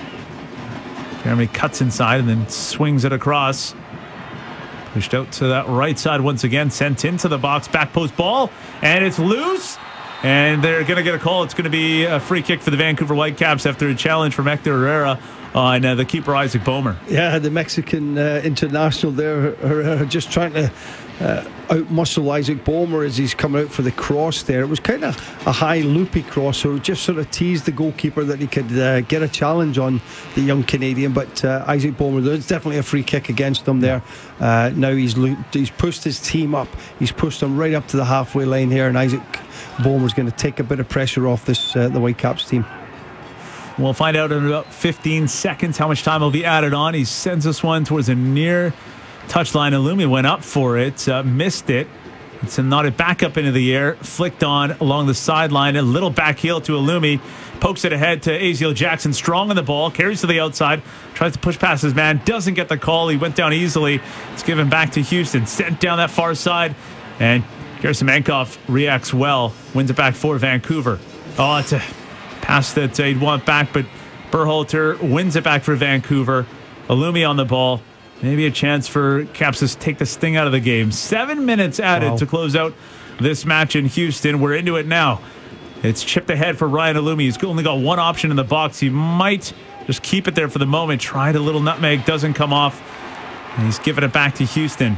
Guilherme cuts inside and then swings it across. Pushed out to that right side once again. Sent into the box. Back post ball. And it's loose. And they're going to get a call. It's going to be a free kick for the Vancouver Whitecaps after a challenge from Hector Herrera on uh, the keeper Isaac Boehmer. Yeah, the Mexican uh, international there, Herrera, just trying to uh, out-muscle Isaac Boehmer as he's coming out for the cross there. It was kind of a high loopy cross, so it just sort of teased the goalkeeper that he could uh, get a challenge on the young Canadian. But uh, Isaac Boehmer, there's definitely a free kick against him there. Uh, now he's looped, he's pushed his team up. He's pushed them right up to the halfway line here, and Isaac Boehmer's going to take a bit of pressure off this uh, the Whitecaps team. We'll find out in about fifteen seconds how much time will be added on. He sends us one towards a near touchline. Alumi went up for it, uh, missed it. It's nodded back up into the air, flicked on along the sideline. A little back heel to Alumi. Pokes it ahead to Aziel Jackson. Strong on the ball. Carries to the outside. Tries to push past his man. Doesn't get the call. He went down easily. It's given back to Houston. Sent down that far side. And Gerasimankov reacts well. Wins it back for Vancouver. Oh, it's a pass that he'd want back, but Berhalter wins it back for Vancouver. Alumi on the ball. Maybe a chance for Caps to take the sting out of the game. Seven minutes added wow. to close out this match in Houston. We're into it now. It's chipped ahead for Ryan Alumi. He's only got one option in the box. He might just keep it there for the moment. Tried a little nutmeg, doesn't come off. And he's giving it back to Houston.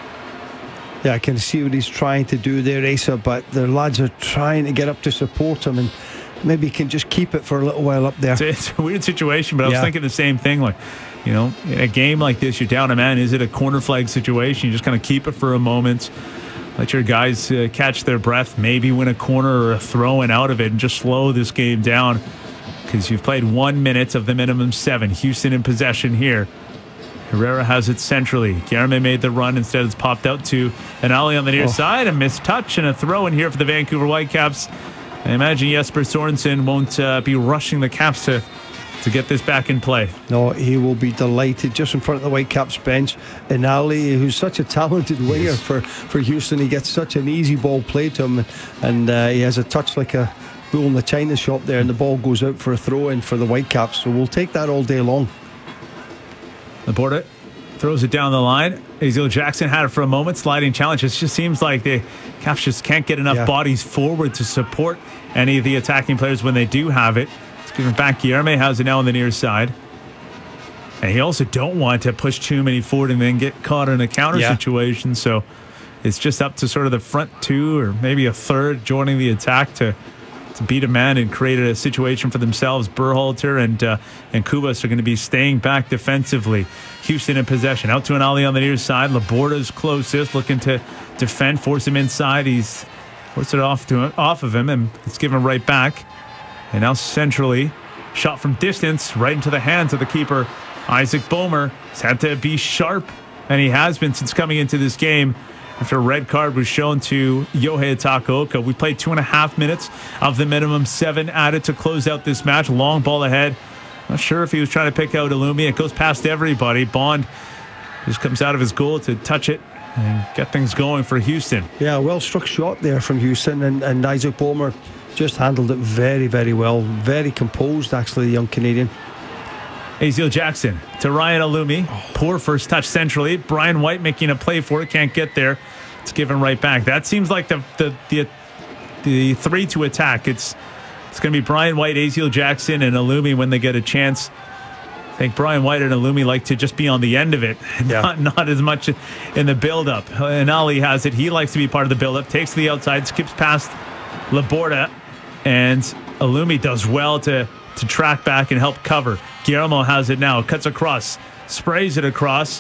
Yeah, I can see what he's trying to do there, Asa, but the lads are trying to get up to support him, and maybe he can just keep it for a little while up there. It's a, it's a weird situation, but I was yeah. thinking the same thing. Like, you know, in a game like this, you're down a man. Is it a corner flag situation? You just kind of keep it for a moment. Let your guys uh, catch their breath, maybe win a corner or a throw in out of it, and just slow this game down, because you've played one minute of the minimum seven. Houston in possession here. Herrera has it centrally. Guilherme made the run. Instead, it's popped out to an alley on the near oh. side. A missed touch and a throw in here for the Vancouver Whitecaps. I imagine Jesper Sorensen won't uh, be rushing the Caps to to get this back in play. No, he will be delighted just in front of the Whitecaps bench. Inali, who's such a talented winger yes. for, for Houston, he gets such an easy ball played to him, and uh, he has a touch like a bull in the china shop there, and the ball goes out for a throw in for the Whitecaps. So we'll take that all day long. Laporta throws it down the line. Aziel Jackson had it for a moment. Sliding challenge. It just seems like the Caps just can't get enough yeah. bodies forward to support any of the attacking players when they do have it. It's given back. Guilherme has it now on the near side. And he also don't want to push too many forward and then get caught in a counter yeah. situation. So it's just up to sort of the front two or maybe a third joining the attack to to beat a man and create a situation for themselves. Berhalter and uh, and Kubas are going to be staying back defensively. Houston in possession. Out to an alley on the near side. Laborda's closest, looking to defend, force him inside. He's forced it off to him, off of him, and it's given right back. And now centrally, shot from distance, right into the hands of the keeper, Isaac Boehmer. He's had to be sharp, and he has been since coming into this game. After a red card was shown to Yohei Takaoka. We played two and a half minutes of the minimum seven added to close out this match. Long ball ahead. Not sure if he was trying to pick out Alumi. It goes past everybody. Bond just comes out of his goal to touch it and get things going for Houston. Yeah, well struck shot there from Houston, and, and Isaac Boehmer just handled it very, very well. Very composed, actually, the young Canadian. Aziel Jackson to Ryan Alumi. Oh. Poor first touch centrally. Brian White making a play for it. Can't get there. It's given right back. That seems like the the the, the three to attack. It's it's going to be Brian White, Aziel Jackson, and Alumi when they get a chance. I think Brian White and Alumi like to just be on the end of it, yeah. not, not as much in the build-up. And Ali has it. He likes to be part of the build-up. Takes to the outside, skips past Laborda, and Alumi does well to to track back and help cover. Guillermo has it now, cuts across, sprays it across.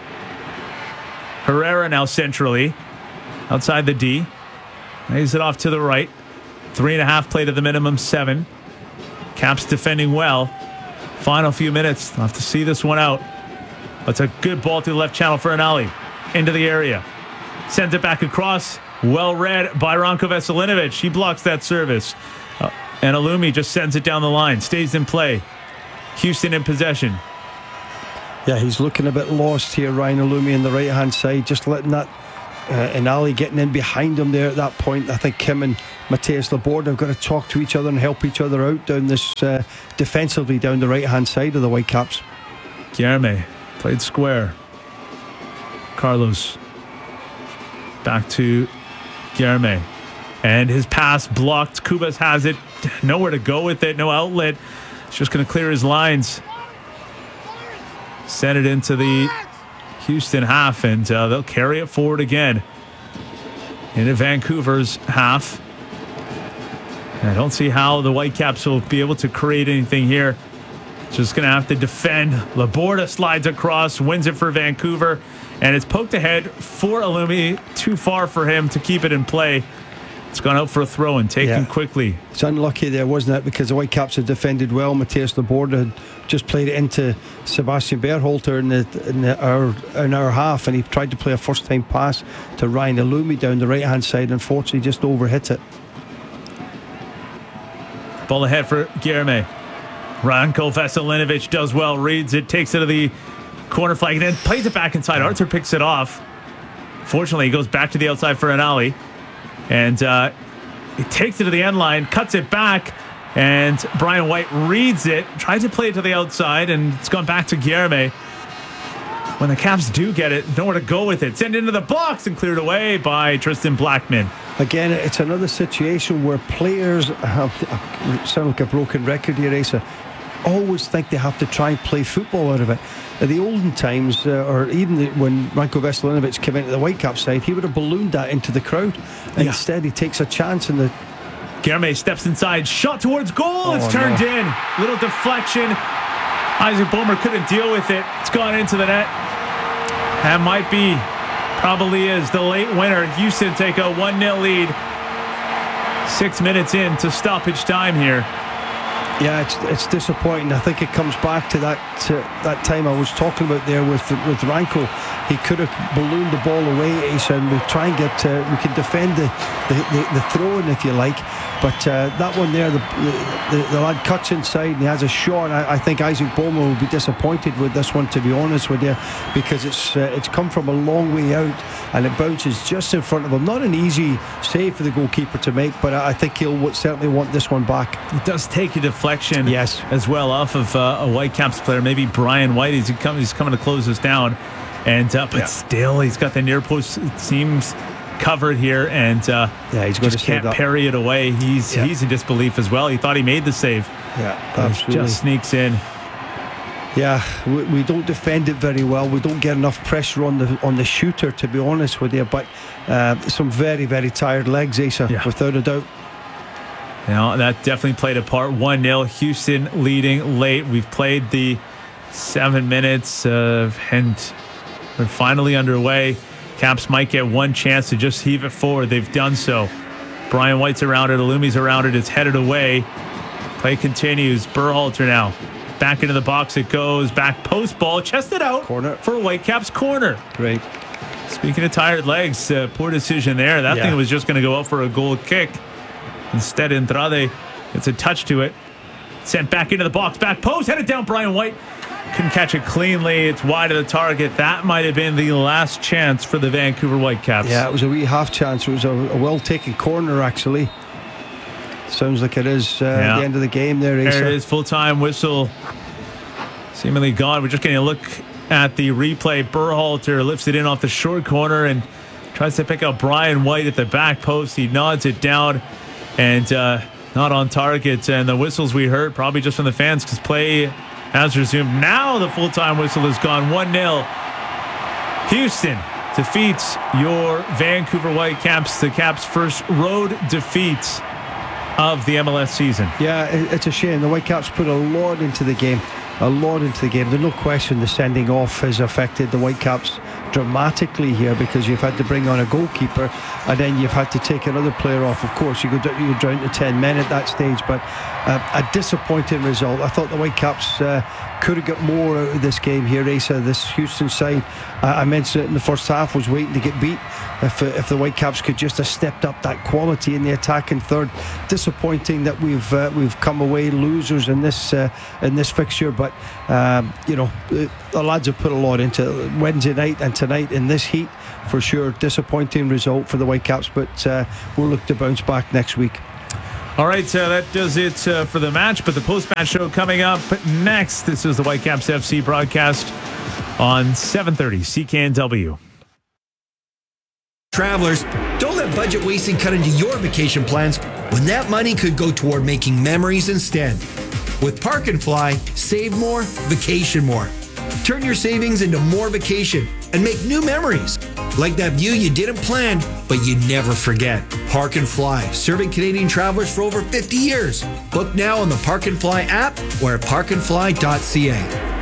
Herrera now centrally, outside the D. Lays it off to the right. Three and a half play to the minimum seven. Caps defending well. Final few minutes. I'll have to see this one out. That's a good ball to the left channel for an alley. into the area. Sends it back across. Well read by Ranko Veselinovic. He blocks that service. Uh, and Alumi just sends it down the line. Stays in play. Houston in possession. Yeah, he's looking a bit lost here, Ryan Alumi, on the right-hand side. Just letting that... Uh, and Ali getting in behind him there at that point. I think him and Mateus Laborde have got to talk to each other and help each other out down this uh, defensively down the right-hand side of the Whitecaps. Guilherme played square. Carlos back to Guilherme, and his pass blocked. Cubas has it, nowhere to go with it, no outlet. It's just going to clear his lines. Send it into the Houston half, and uh, they'll carry it forward again into Vancouver's half. And I don't see how the Whitecaps will be able to create anything here. Just going to have to defend. Laborda slides across, wins it for Vancouver, and it's poked ahead for Alumi. Too far for him to keep it in play. It's gone out for a throw and taken yeah. quickly. It's unlucky there, wasn't it? Because the Whitecaps had defended well. Mateus Laborda had just played it into Sebastian Berhalter in, the, in the, our in our half, and he tried to play a first-time pass to Ryan Alumi down the right-hand side. Unfortunately, just overhit it. Ball ahead for Guilherme. Ranko Veselinovic does well, reads it, takes it to the corner flag, and then plays it back inside. Arthur picks it off. Fortunately, he goes back to the outside for an alley. And uh, he takes it to the end line, cuts it back, and Brian White reads it, tries to play it to the outside, and it's gone back to Guilherme. When the Caps do get it, nowhere to go with it. Send it into the box and cleared away by Tristan Blackman. Again, it's another situation where players have, I sound like a broken record here, Asa, always think they have to try and play football out of it. In the olden times, uh, or even the, when Ranko Veselinovic came into the Whitecaps side, he would have ballooned that into the crowd. Yeah. Instead, he takes a chance in the... Guilherme steps inside, shot towards goal, oh, it's turned no. in. Little deflection. Isaac Boehmer couldn't deal with it. It's gone into the net. That might be, probably is, the late winner. Houston take a one nil lead. Six minutes in to stoppage time here. Yeah, it's it's disappointing. I think it comes back to that uh, that time I was talking about there with with Ranko. He could have ballooned the ball away, Asa, and we try and get uh, we can defend the the, the, the throw-in if you like. But uh, that one there, the, the the lad cuts inside and he has a shot. I, I think Isaac Boehmer will be disappointed with this one, to be honest with you, because it's uh, it's come from a long way out and it bounces just in front of him. Not an easy save for the goalkeeper to make, but I think he'll certainly want this one back. It does take a deflection, yes, as well off of uh, a Whitecaps player, maybe Brian White. He's coming, he's coming to close us down, and uh, but yeah. still he's got the near post. It seems covered here, and uh, yeah, he's just can't parry it away. He's yeah. he's in disbelief as well. He thought he made the save. Yeah, absolutely. Just sneaks in. Yeah, we, we don't defend it very well. We don't get enough pressure on the on the shooter, to be honest with you. But uh, some very very tired legs, Asa, yeah. without a doubt. You know, that definitely played a part. one nil, Houston leading late. We've played the seven minutes, uh, and we're finally underway. Caps might get one chance to just heave it forward. They've done so. Brian White's around it. Alumi's around it. It's headed away. Play continues. Berhalter now. Back into the box it goes. Back post ball. Chested out. Corner. For Whitecaps corner. Great. Speaking of tired legs, uh, poor decision there. That yeah. thing was just going to go out for a goal kick. Instead, Andrade, it's a touch to it. Sent back into the box. Back post. Headed down Brian White. Couldn't catch it cleanly. It's wide of the target. That might have been the last chance for the Vancouver Whitecaps. Yeah, it was a wee half chance. It was a, a well-taken corner, actually. Sounds like it is uh, yeah. the end of the game there, Asa. There it is. Full-time whistle. Seemingly gone. We're just going to look at the replay. Berhalter lifts it in off the short corner and tries to pick out Brian White at the back post. He nods it down and uh, not on target. And the whistles we heard probably just from the fans because play has resumed. Now the full-time whistle is gone. one nil. Houston defeats your Vancouver Whitecaps. The Caps' first road defeat of the M L S season. Yeah, it's a shame. The Whitecaps put a lot into the game. A lot into the game. There's no question the sending off has affected the Whitecaps dramatically here because you've had to bring on a goalkeeper and then you've had to take another player off. Of course, you go down, you're down to ten men at that stage, but uh, a disappointing result. I thought the Whitecaps uh, could have got more out of this game here, Asa. This Houston side, uh, I mentioned it in the first half, was waiting to get beat. If, uh, if the Whitecaps could just have stepped up that quality in the attack in third. Disappointing that we've uh, we've come away losers in this uh, in this fixture, but um, you know, the, the lads have put a lot into it. Wednesday night and tonight in this heat, for sure. Disappointing result for the Whitecaps, but uh, we'll look to bounce back next week. All right, uh, that does it uh, for the match, but the post-match show coming up next. This is the Whitecaps F C broadcast on seven thirty C K N W. Travelers, don't let budget wasting cut into your vacation plans when that money could go toward making memories instead. With Park and Fly, save more, vacation more. Turn your savings into more vacation and make new memories. Like that view you didn't plan, but you never forget. Park and Fly, serving Canadian travelers for over fifty years. Book now on the Park and Fly app or at park and fly dot c a.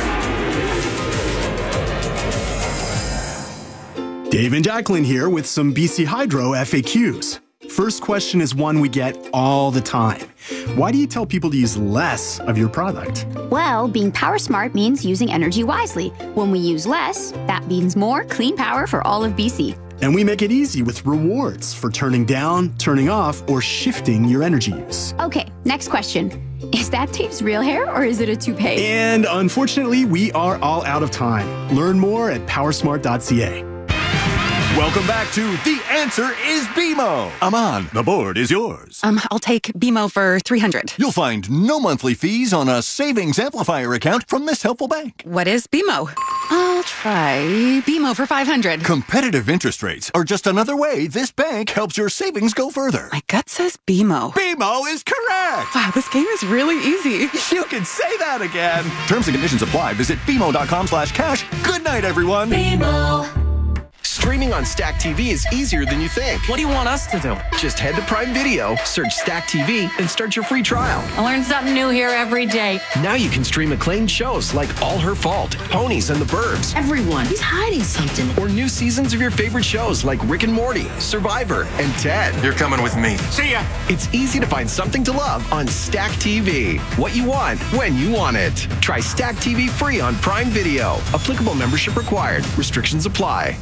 Dave and Jacqueline here with some B C Hydro F A Qs. First question is one we get all the time. Why do you tell people to use less of your product? Well, being power smart means using energy wisely. When we use less, that means more clean power for all of B C. And we make it easy with rewards for turning down, turning off, or shifting your energy use. Okay, next question. Is that Dave's real hair or is it a toupee? And unfortunately, we are all out of time. Learn more at power smart dot c a. Welcome back to The Answer is B M O. Aman, the board is yours. Um, I'll take B M O for three hundred. You'll find no monthly fees on a savings amplifier account from this helpful bank. What is B M O? I'll try B M O for five hundred. Competitive interest rates are just another way this bank helps your savings go further. My gut says B M O. B M O is correct. Wow, this game is really easy. You can say that again. Terms and conditions apply. Visit B M O dot com slash cash. Good night, everyone. B M O. Streaming on Stack T V is easier than you think. What do you want us to do? Just head to Prime Video, search Stack T V, and start your free trial. I learn something new here every day. Now you can stream acclaimed shows like All Her Fault, Ponies and the Burbs. Everyone, he's hiding something. Or new seasons of your favorite shows like Rick and Morty, Survivor, and Ted. You're coming with me. See ya! It's easy to find something to love on Stack T V. What you want, when you want it. Try Stack T V free on Prime Video. Applicable membership required. Restrictions apply.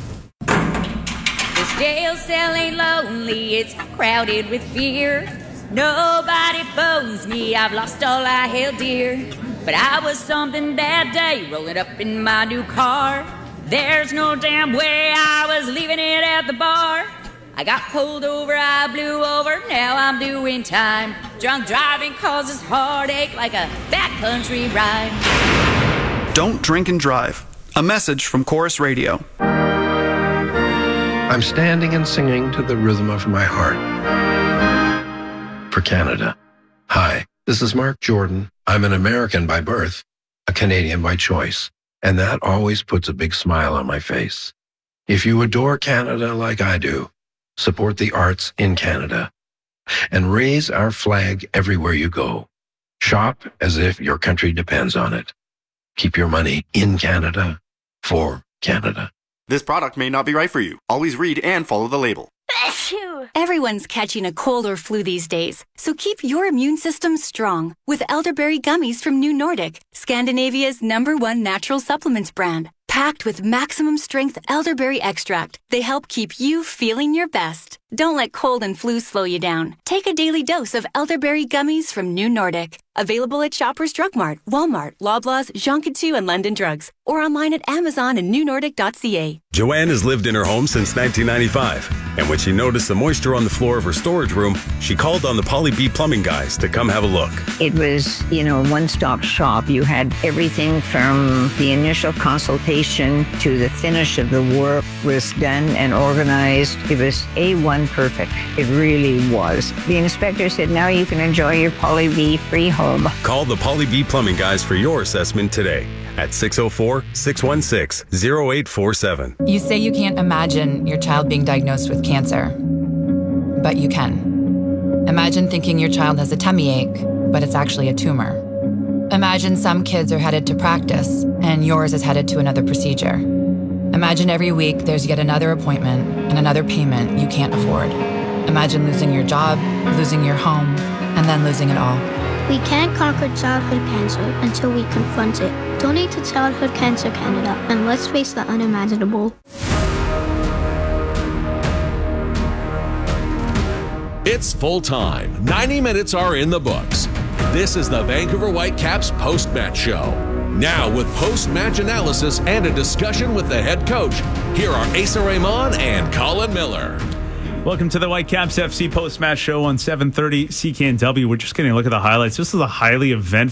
This jail cell ain't lonely, it's crowded with fear. Nobody phones me, I've lost all I held dear. But I was something that day, rolling up in my new car. There's no damn way I was leaving it at the bar. I got pulled over, I blew over, now I'm doing time. Drunk driving causes heartache like a backcountry ride. Don't drink and drive. A message from Chorus Radio. I'm standing and singing to the rhythm of my heart. For Canada. Hi, this is Mark Jordan. I'm an American by birth, a Canadian by choice, and that always puts a big smile on my face. If you adore Canada like I do, support the arts in Canada and raise our flag everywhere you go. Shop as if your country depends on it. Keep your money in Canada for Canada. This product may not be right for you. Always read and follow the label. Everyone's catching a cold or flu these days, so keep your immune system strong with elderberry gummies from New Nordic, Scandinavia's number one natural supplements brand. Packed with maximum strength elderberry extract, they help keep you feeling your best. Don't let cold and flu slow you down. Take a daily dose of elderberry gummies from New Nordic. Available at Shoppers Drug Mart, Walmart, Loblaws, Jean Coutu, and London Drugs, or online at Amazon and new nordic dot c a. Joanne has lived in her home since nineteen ninety-five, and when she noticed the moisture on the floor of her storage room, she called on the Polly B plumbing guys to come have a look. It was, you know, a one-stop shop. You had everything from the initial consultation to the finish of the work was done and organized. It was A one perfect. It really was. The inspector said, now you can enjoy your Polly B free home. Call the Polly B plumbing guys for your assessment today at six oh four, six one six, oh eight four seven. You say you can't imagine your child being diagnosed with cancer, but you can. Imagine thinking your child has a tummy ache, but it's actually a tumor. Imagine some kids are headed to practice and yours is headed to another procedure. Imagine every week there's yet another appointment and another payment you can't afford. Imagine losing your job, losing your home, and then losing it all. We can't conquer childhood cancer until we confront it. Donate to Childhood Cancer Canada and let's face the unimaginable. It's full time. ninety minutes are in the books. This is the Vancouver Whitecaps post-match show. Now with post-match analysis and a discussion with the head coach, here are Asa Raymond and Colin Miller. Welcome to the Whitecaps F C post-match show on seven thirty C K N W. We're just getting a look at the highlights. This is a highly eventful